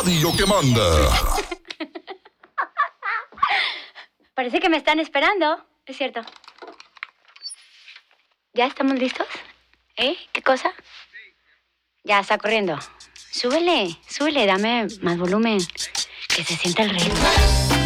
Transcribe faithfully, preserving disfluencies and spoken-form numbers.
Radio que manda. Parece que me están esperando. Es cierto. ¿Ya estamos listos? ¿Eh? ¿Qué cosa? Ya está corriendo. Súbele, súbele, dame más volumen. Que se sienta el ritmo.